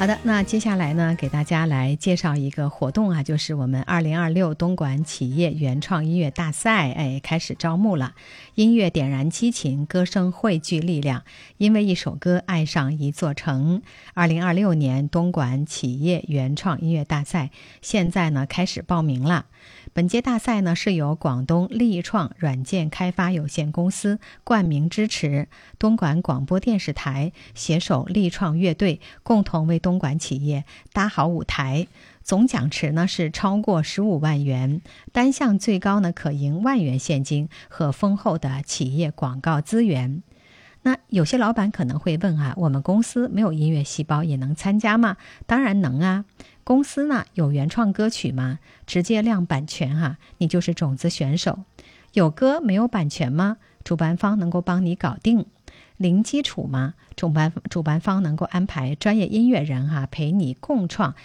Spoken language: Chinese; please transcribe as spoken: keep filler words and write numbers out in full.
好的，那接下来呢，给大家来介绍一个活动啊，就是我们二零二六东莞企业原创音乐大赛，哎，开始招募了。音乐点燃激情，歌声汇聚力量，因为一首歌爱上一座城。二零二六年东莞企业原创音乐大赛现在呢开始报名了。本届大赛呢是由广东力创软件开发有限公司冠名支持，东莞广播电视台携手力创乐队共同为东莞企业搭好舞台。总奖池呢是超过十五万元，单项最高呢可赢万元现金和丰厚的企业广告资源。那有些老板可能会问啊，我们公司没有音乐细胞也能参加吗？当然能啊。公司呢有原创歌曲吗？直接亮版权哈、啊，你就是种子选手。有歌没有版权吗？主办方能够帮你搞定。零基础吗？主办主办方能够安排专业音乐人哈、啊、陪你共创